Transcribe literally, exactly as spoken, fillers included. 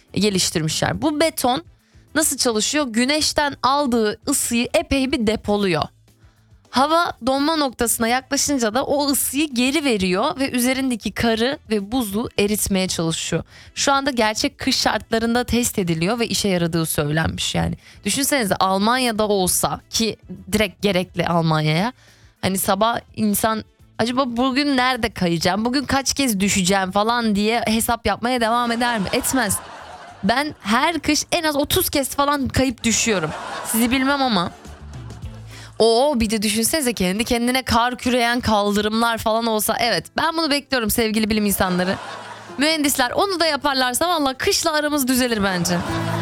geliştirmişler. Bu beton nasıl çalışıyor? Güneşten aldığı ısıyı epey bir depoluyor. Hava donma noktasına yaklaşınca da o ısıyı geri veriyor ve üzerindeki karı ve buzu eritmeye çalışıyor. Şu anda gerçek kış şartlarında test ediliyor ve işe yaradığı söylenmiş yani. Düşünsenize Almanya'da olsa, ki direkt gerekli Almanya'ya. Hani sabah insan acaba bugün nerede kayacağım, bugün kaç kez düşeceğim falan diye hesap yapmaya devam eder mi? Etmez. Ben her kış en az otuz kez falan kayıp düşüyorum. Sizi bilmem ama. Oo, bir de düşünsenize kendi kendine kar küreyen kaldırımlar falan olsa. Evet, ben bunu bekliyorum sevgili bilim insanları. Mühendisler onu da yaparlarsa valla kışla aramız düzelir bence.